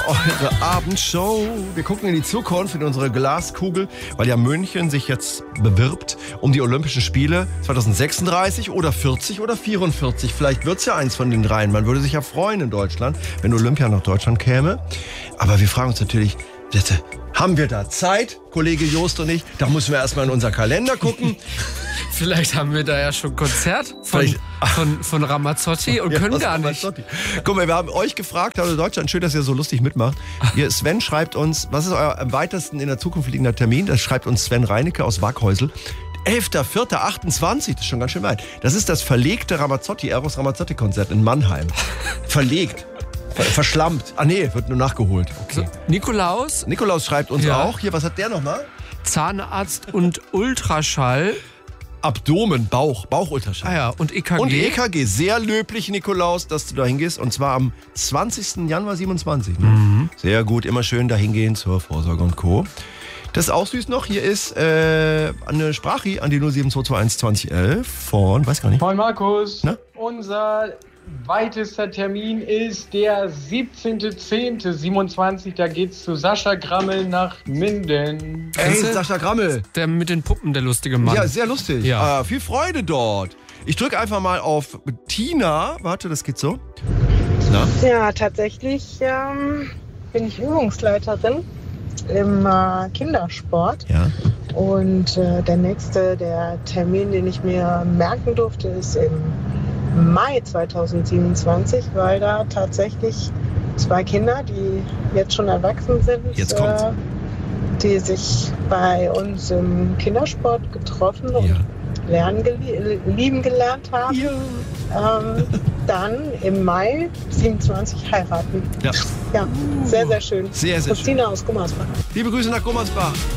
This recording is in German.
eure Abendshow. Wir gucken in die Zukunft, in unsere Glaskugel, weil ja München sich jetzt bewirbt um die Olympischen Spiele 2036 oder 40 oder 44. Vielleicht wird's ja eins von den dreien. Man würde sich ja freuen in Deutschland, wenn Olympia nach Deutschland käme. Aber wir fragen uns natürlich, bitte, haben wir da Zeit, Kollege Jost und ich? Da müssen wir erstmal in unser Kalender gucken. Vielleicht haben wir da ja schon Konzert von Ramazzotti und können gar nicht. Guck mal, wir haben euch gefragt, hallo Deutschland, schön, dass ihr so lustig mitmacht. Hier, Sven schreibt uns, was ist euer am weitesten in der Zukunft liegender Termin? Das schreibt uns Sven Reinecke aus Waghäusel. 11.04.28, das ist schon ganz schön weit. Das ist das verlegte Eros Ramazzotti-Konzert in Mannheim. Verlegt. Verschlammt. Ah nee, wird nur nachgeholt. Okay. So, Nikolaus schreibt uns auch. Hier, was hat der nochmal? Zahnarzt und Ultraschall. Abdomen, Bauchultraschall. Ah ja, und EKG. Und EKG. Sehr löblich, Nikolaus, dass du da hingehst. Und zwar am 20. Januar 27. Ne? Mhm. Sehr gut, immer schön da hingehen zur Vorsorge und Co. Das ist auch süß noch. Hier ist eine Sprache an die 07221 2011 von, weiß gar nicht. Moin Markus. Na? Unser weitester Termin ist der 17.10.27. Da geht's zu Sascha Grammel nach Minden. Hey, Sascha Grammel. Der mit den Puppen, der lustige Mann. Ja, sehr lustig. Ja. Viel Freude dort. Ich drücke einfach mal auf Tina. Warte, das geht so. Na? Ja, tatsächlich bin ich Übungsleiterin im Kindersport. Ja. Und der Termin, den ich mir merken durfte, ist im Mai 2027, weil da tatsächlich 2 Kinder, die jetzt schon erwachsen sind, die sich bei uns im Kindersport getroffen und lieben gelernt haben, dann im Mai 27 heiraten. Ja. Ja, sehr, sehr schön. Sehr, sehr Christina schön. aus Gummersbach. Liebe Grüße nach Gummersbach.